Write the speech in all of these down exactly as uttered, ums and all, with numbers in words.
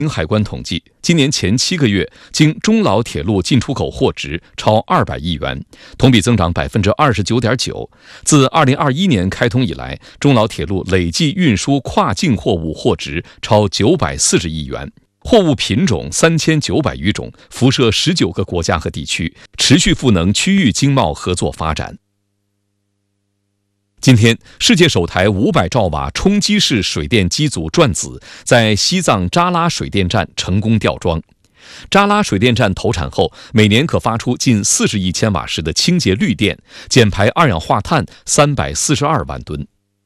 经海关统计，今年前七个月，经中老铁路进出口货值超二百亿元，同比增长百分之二十九点九。自二零二一年开通以来，中老铁路累计运输跨境货物货值超九百四十亿元，货物品种三千九百余种，辐射十九个国家和地区，持续赋能区域经贸合作发展。今天，世界首台五百兆瓦冲击式水电机组转子在西藏扎拉水电站成功吊装。扎拉水电站投产后，每年可发出近四十亿千瓦时的清洁绿电，减排二氧化碳三百四十二万吨。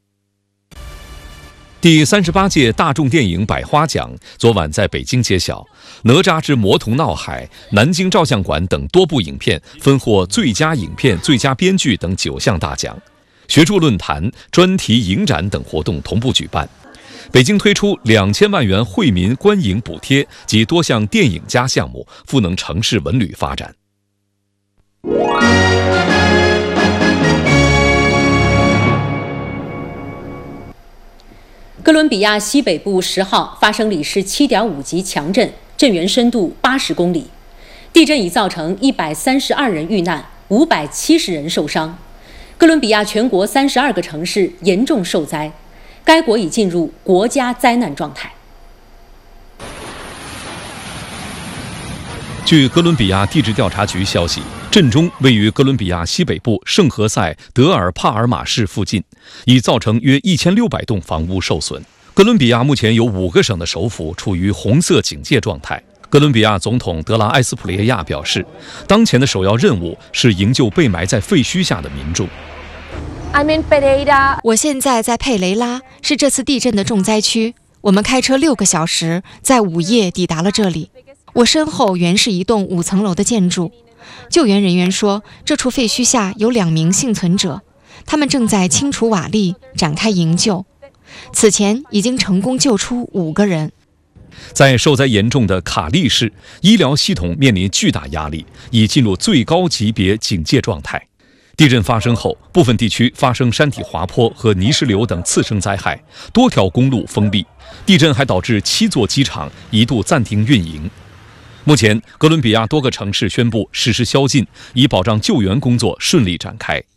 第三十八届大众电影百花奖昨晚在北京揭晓，《哪吒之魔童闹海》、南京照相馆等多部影片分获最佳影片、最佳编剧等九项大奖。学术论坛、专题影展等活动同步举办。北京推出两千万元惠民观影补贴及多项电影加项目，赋能城市文旅发展。 哥伦比亚西北部十号发生里氏 七点五 级强震，震源深度八十公里。地震已造成一百三十二人遇难，五百七十人受伤。哥伦比亚全国三十二个城市严重受灾，该国已进入国家灾难状态。 据哥伦比亚地质调查局消息，震中位于哥伦比亚西北部圣何塞德尔帕尔马市附近，已造成约一千六百栋房屋受损。哥伦比亚目前有五个省的首府处于红色警戒状态。哥伦比亚总统德拉埃斯普列亚表示，当前的首要任务是营救被埋在废墟下的民众。 我现在在佩雷拉，是这次地震的重灾区。我们开车六个小时，在午夜抵达了这里。我身后原是一栋五层楼的建筑。救援人员说，这处废墟下有两名幸存者，他们正在清除瓦砾，展开营救。此前已经成功救出五个人。 在受灾严重的卡利市，医疗系统面临巨大压力，已进入最高级别警戒状态。地震发生后，部分地区发生山体滑坡和泥石流等次生灾害，多条公路封闭。地震还导致七座机场一度暂停运营。目前，哥伦比亚多个城市宣布实施宵禁，以保障救援工作顺利展开。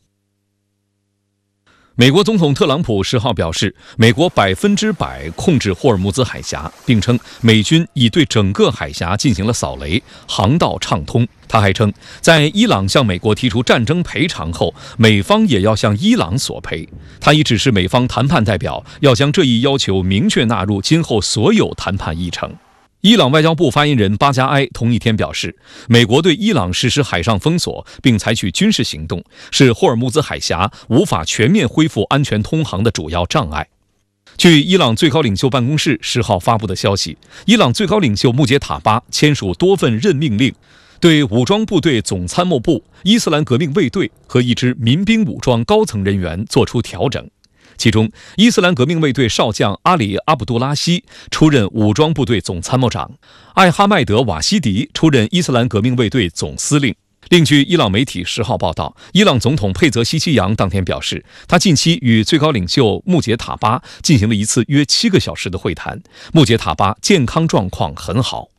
美国总统特朗普十号表示，美国百分之百控制霍尔木兹海峡，并称美军已对整个海峡进行了扫雷，航道畅通。他还称，在伊朗向美国提出战争赔偿后，美方也要向伊朗索赔。他已指示美方谈判代表要将这一要求明确纳入今后所有谈判议程。伊朗外交部发言人巴加埃同一天表示，美国对伊朗实施海上封锁并采取军事行动，是霍尔木兹海峡无法全面恢复安全通航的主要障碍。据伊朗最高领袖办公室十号发布的消息，伊朗最高领袖穆杰塔巴签署多份任命令，对武装部队总参谋部、伊斯兰革命卫队和一支民兵武装高层人员作出调整。其中，伊斯兰革命卫队少将阿里·阿卜杜拉希出任武装部队总参谋长，艾哈迈德·瓦西迪出任伊斯兰革命卫队总司令。另据伊朗媒体十号报道，伊朗总统佩泽西奇扬当天表示，他近期与最高领袖穆杰塔巴进行了一次约七个小时的会谈，穆杰塔巴健康状况很好。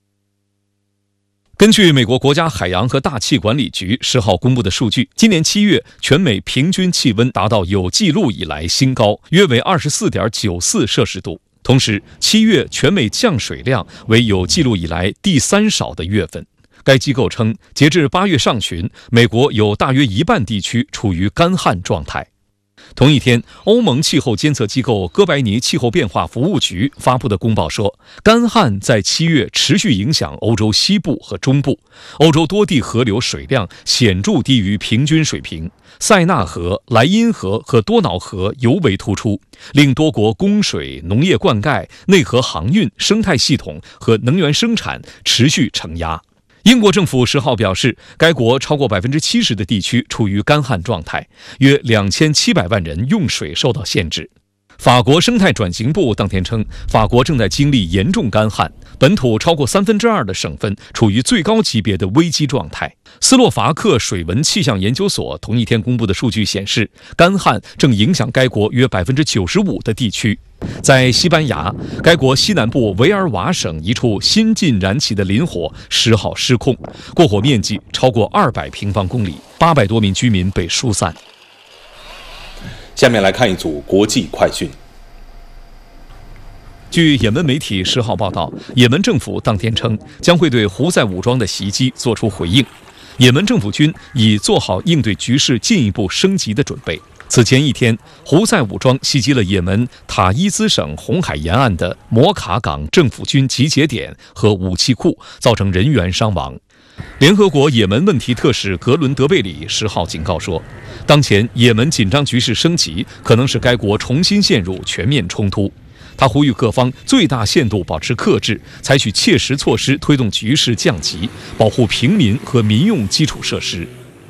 根据美国国家海洋和大气管理局十号公布的数据，今年七月全美平均气温达到有记录以来新高，约为 二十四点九四摄氏度。同时，七月全美降水量为有记录以来第三少的月份。该机构称，截至八月上旬，美国有大约一半地区处于干旱状态。同一天，欧盟气候监测机构哥白尼气候变化服务局发布的公报说，干旱在七月持续影响欧洲西部和中部，欧洲多地河流水量显著低于平均水平，塞纳河、莱茵河和多瑙河尤为突出，令多国供水、农业灌溉、内河航运、生态系统和能源生产持续承压。英国政府十号表示，该国超过百分之七十的地区处于干旱状态，约两千七百万人用水受到限制。 法国生态转型部当天称，法国正在经历严重干旱，本土超过三分之二的省份处于最高级别的危机状态。斯洛伐克水文气象研究所同一天公布的数据显示，干旱正影响该国约百分之九十五的地区。在西班牙，该国西南部维尔瓦省一处新近燃起的林火十号失控，过火面积超过二百平方公里，八百多名居民被疏散。 下面来看一组国际快讯。 据也门媒体十号报道，也门政府当天称将会对胡塞武装的袭击作出回应。也门政府军已做好应对局势进一步升级的准备。此前一天，胡塞武装袭击了也门塔伊兹省红海沿岸的摩卡港政府军集结点和武器库，造成人员伤亡。联合国也门问题特使格伦德贝里十号警告说，当前也门紧张局势升级，可能使该国重新陷入全面冲突。他呼吁各方最大限度保持克制，采取切实措施推动局势降级，保护平民和民用基础设施。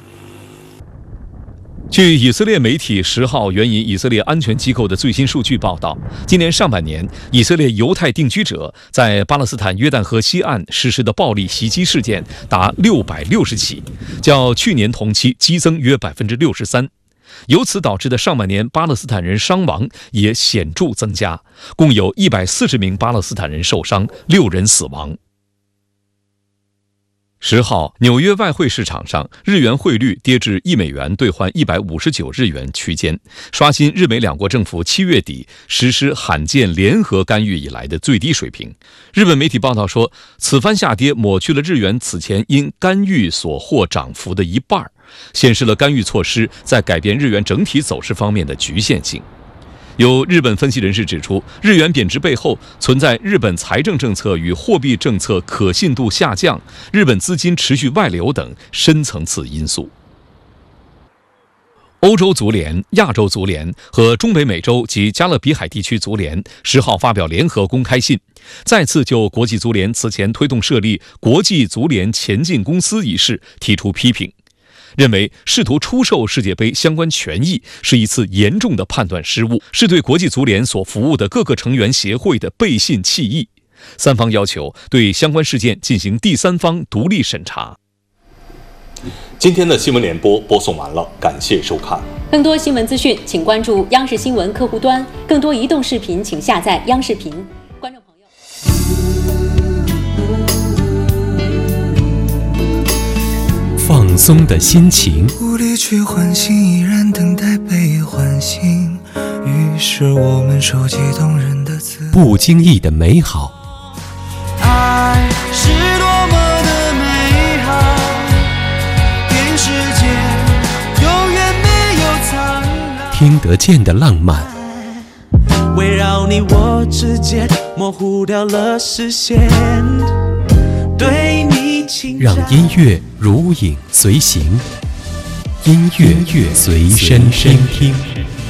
据以色列媒体十号援引以色列安全机构的最新数据报道，今年上半年，以色列犹太定居者在巴勒斯坦约旦河西岸实施的暴力袭击事件达六百六十起，较去年同期激增约百分之六十三。由此导致的上半年巴勒斯坦人伤亡也显著增加，共有一百四十名巴勒斯坦人受伤，六人死亡。十号，纽约外汇市场上，日元汇率跌至一美元兑换一百五十九日元区间，刷新日美两国政府七月底实施罕见联合干预以来的最低水平。日本媒体报道说，此番下跌抹去了日元此前因干预所获涨幅的一半，显示了干预措施在改变日元整体走势方面的局限性。有日本分析人士指出，日元贬值背后存在日本财政政策与货币政策可信度下降、日本资金持续外流等深层次因素。欧洲足联、亚洲足联和中北美洲及加勒比海地区足联十号发表联合公开信，再次就国际足联此前推动设立国际足联前进公司一事提出批评，认为试图出售世界杯相关权益是一次严重的判断失误，是对国际足联所服务的各个成员协会的背信弃义。三方要求对相关事件进行第三方独立审查。 今天的新闻联播播送完了，感谢收看。 更多新闻资讯，请关注央视新闻客户端；更多移动视频，请下载央视频。观众朋友， 放松的心情， 无力去唤醒，依然等待被唤醒。于是我们收集动人的词， 不经意的美好。 爱是多么的美好，全世界永远没有苍老。 听得见的浪漫， 围绕你我之间，模糊掉了视线。对你轻让音乐如影随形，音乐随身听听。